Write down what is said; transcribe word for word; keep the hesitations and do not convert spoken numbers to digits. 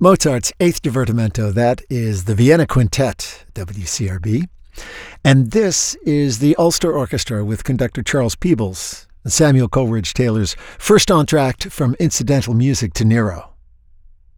Mozart's Eighth Divertimento, that is the Vienna Quintet, W C R B. And this is the Ulster Orchestra with conductor Charles Peebles and Samuel Coleridge Taylor's first entr'acte from Incidental Music to Nero.